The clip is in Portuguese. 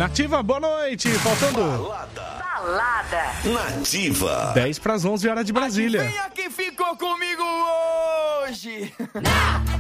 Nativa, boa noite. Faltando... Balada. Nativa. 10 para as 11 horas de Brasília. Adivinha quem ficou comigo hoje?